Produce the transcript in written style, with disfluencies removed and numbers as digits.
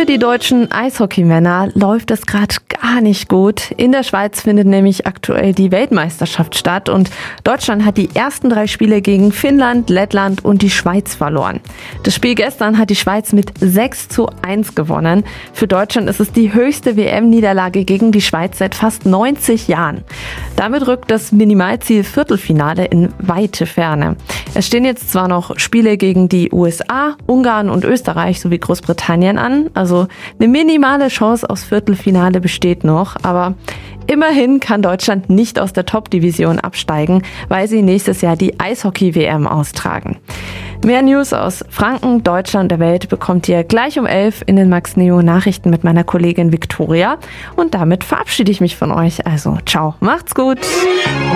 die deutschen Eishockeymänner läuft es gerade gar nicht gut. In der Schweiz findet nämlich aktuell die Weltmeisterschaft statt und Deutschland hat die ersten 3 Spiele gegen Finnland, Lettland und die Schweiz verloren. Das Spiel gestern hat die Schweiz mit 6:1 gewonnen. Für Deutschland ist es die höchste WM-Niederlage gegen die Schweiz seit fast 90 Jahren. Damit rückt das Minimalziel Viertelfinale in weite Ferne. Es stehen jetzt zwar noch Spiele gegen die USA, Ungarn und Österreich sowie Großbritannien an, also eine minimale Chance aufs Viertelfinale besteht noch, aber immerhin kann Deutschland nicht aus der Top-Division absteigen, weil sie nächstes Jahr die Eishockey-WM austragen. Mehr News aus Franken, Deutschland, der Welt bekommt ihr gleich um 11 in den Max Neo Nachrichten mit meiner Kollegin Viktoria. Und damit verabschiede ich mich von euch. Also ciao, macht's gut!